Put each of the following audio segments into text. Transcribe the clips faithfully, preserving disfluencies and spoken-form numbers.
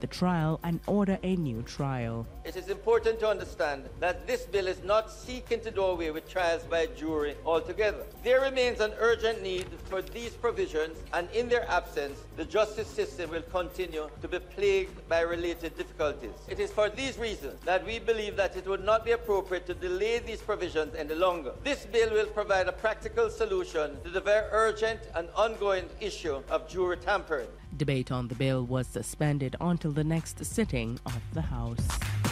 trial and order a new trial. It is important to understand that this bill is not seeking to do away with trials by jury altogether. There remains an urgent need for these provisions, and in their absence, the justice system will continue to be plagued by related difficulties. It is for these reasons that we believe that it would not be appropriate to delay these provisions any longer. This bill will provide a practical solution to the very urgent and ongoing issue of jury tampering. Debate on the bill was suspended until the next sitting of the House.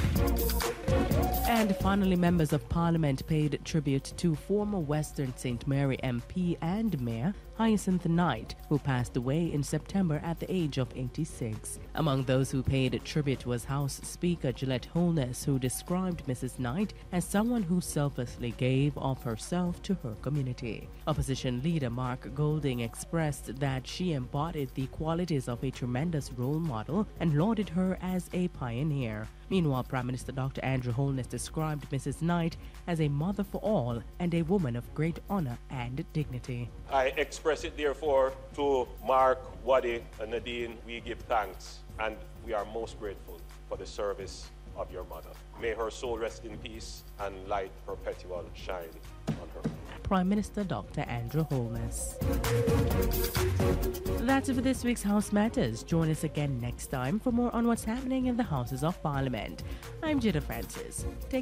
And finally, members of Parliament paid tribute to former Western Saint Mary M P and Mayor Hyacinth Knight, who passed away in September at the age of eighty-six. Among those who paid tribute was House Speaker Gillette Holness, who described Missus Knight as someone who selflessly gave of herself to her community. Opposition leader Mark Golding expressed that she embodied the qualities of a tremendous role model and lauded her as a pioneer. Meanwhile, Prime Minister Doctor Andrew Holness described Missus Knight as a mother for all and a woman of great honor and dignity. I express it therefore to Mark, Waddy and Nadine. We give thanks and we are most grateful for the service of your mother. May her soul rest in peace and light perpetual shine on her. Prime Minister Doctor Andrew Holness. That's it for this week's House Matters. Join us again next time for more on what's happening in the Houses of Parliament. I'm Jada Francis. Take